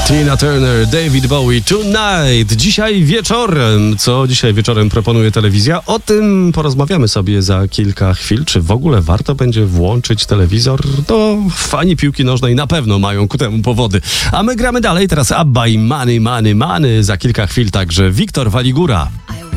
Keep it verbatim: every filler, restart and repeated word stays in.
Tina Turner, David Bowie, Tonight. Dzisiaj wieczorem. Co dzisiaj wieczorem proponuje telewizja? O tym porozmawiamy sobie za kilka chwil. Czy w ogóle warto będzie włączyć telewizor? To fani piłki nożnej na pewno mają ku temu powody. A my gramy dalej. Teraz Abba i Money, Money, Money. Za kilka chwil także Wiktor Waligura.